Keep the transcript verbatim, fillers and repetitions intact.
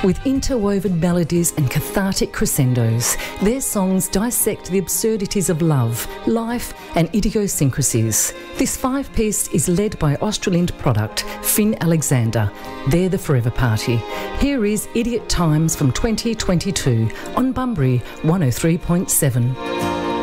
With interwoven melodies and cathartic crescendos, their songs dissect the absurdities of love, life and idiosyncrasies. This five-piece is led by Australian product Finn Alexander. They're the Forever Party. Here is Idiot Times from twenty twenty-two on Bunbury one oh three point seven.